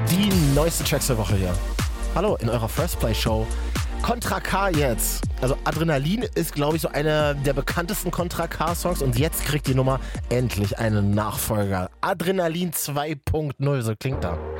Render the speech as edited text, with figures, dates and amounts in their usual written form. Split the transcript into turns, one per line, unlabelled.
Die neueste Tracks der Woche hier. Hallo, in eurer First Play Show. Contra K jetzt. Also Adrenalin ist, glaube ich, so einer der bekanntesten Contra K-Songs und jetzt kriegt die Nummer endlich einen Nachfolger. Adrenalin 2.0, so klingt da.